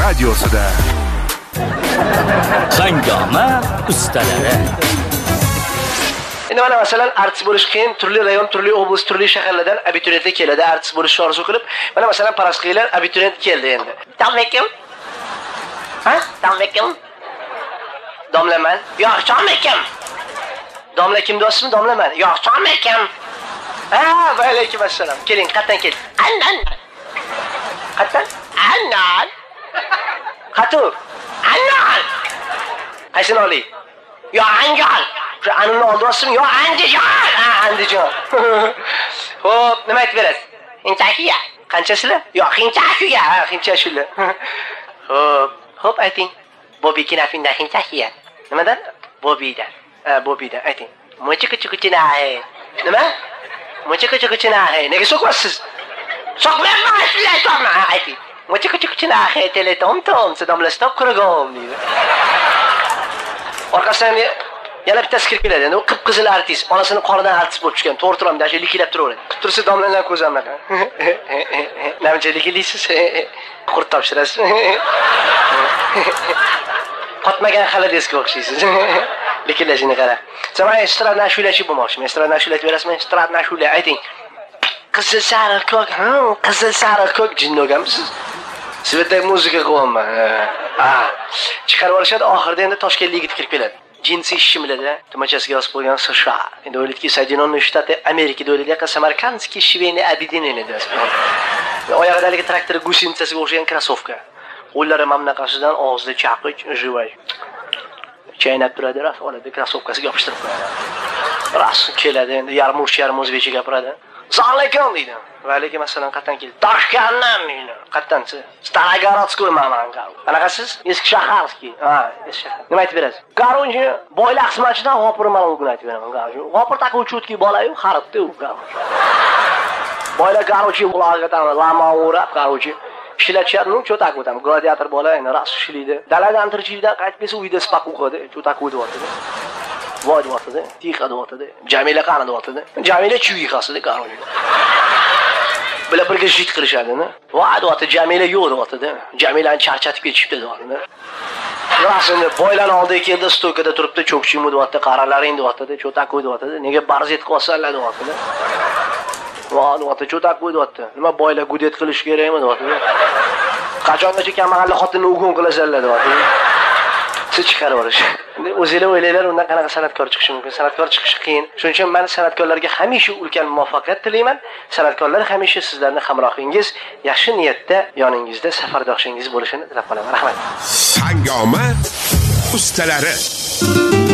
radiosida. Hangoma ustalari. Endi mana masalan artist bo'lish qiyin, turli rayon, turli oblast, turli shaharlardan abituriyentlar keladi, artist bo'lishni orzu qilib. Mana masalan parasqiylar abituriyent keldi endi. Domlakim? Ha? Domlakim? Domlaman? Yo'q, Domlakim. Domla kim do'stmi? Domlaman. Yo'q, Domlakim. Ha, va alaykum assalom. Keling, qatdan kel. Annan. Qatdan? Annan. Qatu. Annan. Qaysini oling? Yo, Angal. Shu animni oldasizmi? Yo, Andijon. Ha, Andijon. Xo'p, nima aytib berasiz? Hinchakiya. Qanchasilar? Yo, hinchakiya. Ha, hinchashular. Xo'p, ayting. Bobby kinafinda hinchakiya. Nimadan? Bobbydan. Bobbydan ayting. Mochika-chikuchinahe. Nima? Mochika-chikuchinahe. Nega so'qmaysiz? So'qmayman, sizlar so'qma. Ayting. Mochika-chikuchinahe, teletom-tom, sadomlastop qurg'om deydi. Orqasidan yana bittasi kirib keladi. Endi u qip-qizil artist, onasini qonidan artist bo'lib chiqqan. To'g'ri turamda, shu likilab turaveradi. Tursa domlalar ko'zamlagan. Namcha likilisiz? Qurt topshirasiz. Qotmagan xaladesga o'xshaysiz. Likillashini qara. Samay estrad nashulachi bo'lmoqchiman. Estrad nashulati berasizmi? Estrad nashula ayting. Qizil sariq ko'k, qizil sariq ko'k jinnogamsiz? Svetdagi muzika qo'yaman. Chiqarib olishadi, oxirida endi Toshkentlik yigit kirib keladi. Jinsi shimlada, tumachasiga yozib qo'ygan США. Endi o'ylaydi-ki, Soединенные Штаты Amerikada o'ylaydi, Samarkandskiy shveyni объединение deb. Oyog'idagi traktor gusimchasiga o'xshagan krossovka. Qo'llari mamnaqasidan og'zida chaqich, jivay. Chaynab turadi, ras oladi, krossovkasiga yopishtirib qo'yadi. Ras keladi, endi yarm o'zbekcha gapiradi. Assalomu alaykum deydi. Va alaykum assalom, qatdan keldi? Toshkentdan deydi. Qatdanchi? Starogorodskoy mamam. Qanaqasiz? Eski shaharskiy. Ha, eski shahar. Nima aytib berasiz? Qaronchi boylar xizmatchidan g'opirman o'g'il aytib beraman. Qaronchi. G'opir taquvchi o'tki bola-yu, xaribdi u qaronchi. Boylar qaronchi ularga lama o'rab qaronchi. Ishlatishadi, cho'tak o'tamiz. Gladiator bola endi ras ishlaydi. Daladan tirchilikdan qaytib kelsa, uyda spak o'qidi, cho'tak o'tyapti. Voy deyapti, tiqa deyapti. Jamila qani deyapti. Jamila chuyqasida qaroq. Bular birga jit qilishadi-ni. Voy deyapti, Jamila yo'q deyapti. Jamilani charchatib ketishibdi deyapti. Rasmni boylan oldiga keldi, stokada turibdi, cho'kchimi deyapti, qaralaring deyapti, cho'tak deyapti. Nega barzet qilsanlar deyapti. Voy deyapti, cho'tak deyapti. Nima boylar gudet qilish kerakmi deyapti. Qachongacha kambag'allik xotinni ugon qilasanlar deyapti. Siz chiqarib olish. Endi o'zingizlar o'ylaylar, undan qanaqa san'atkor chiqishi mumkin? San'atkor chiqishi qiyin. Shuning uchun men san'atkorlarga hamisha ulkan muvaffaqiyat tilayman. San'atkorlar hamisha sizlarning hamrohingiz, yaxshi niyatda yoningizda safardoshing bo'lishini tilab qolaman. Rahmat. Hangoma ustalari.